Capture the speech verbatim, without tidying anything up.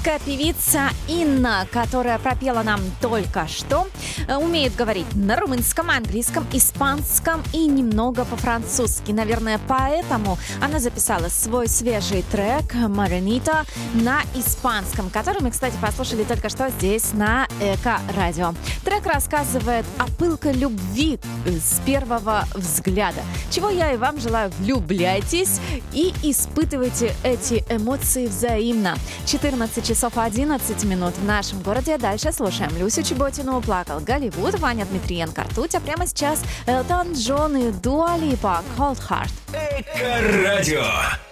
Русская певица Инна, которая пропела нам только что, умеет говорить на румынском, английском, испанском и немного по-французски. Наверное, поэтому она записала свой свежий трек «Morenito» на испанском, который мы, кстати, послушали только что здесь на Эко-радио. Трек рассказывает о пылкой любви с первого взгляда. Чего я и вам желаю. Влюбляйтесь и испытывайте эти эмоции взаимно. четырнадцать часов одиннадцать минут в нашем городе. Дальше слушаем Люсю Чеботину «Плакал Голливуд», Ваня Дмитриенко «Ртуть», а прямо сейчас Элтон Джон и Дуа Липа «Cold Heart». Эко-радио.